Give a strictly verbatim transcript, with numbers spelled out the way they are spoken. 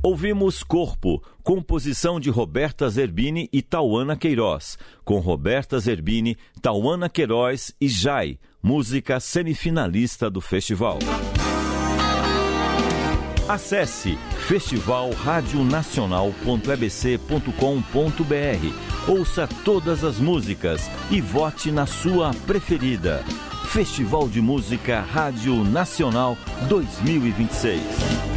Ouvimos Corpo, composição de Roberta Zerbini e Tauana Queiroz, com Roberta Zerbini, Tauana Queiroz e Jai, música semifinalista do festival. Acesse festival radio nacional ponto e b c ponto com ponto b r, ouça todas as músicas e vote na sua preferida. Festival de Música Rádio Nacional dois mil e vinte e seis.